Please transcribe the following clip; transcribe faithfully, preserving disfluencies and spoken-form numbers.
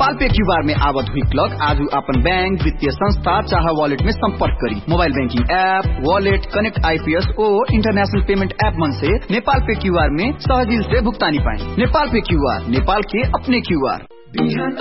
नेपाल पे QR में आवत हुई क्लक आज अपन बैंक वित्तीय संस्था चाहे वॉलेट में संपर्क करी। Mobile banking app, wallet, connect IPS और इंटरनेशनल पेमेंट ऐप मन से नेपाल पे क्यूआर में सहज से भुगतानी पाए। नेपाल पे क्यूआर, नेपाल के अपने क्यूआर। बिहान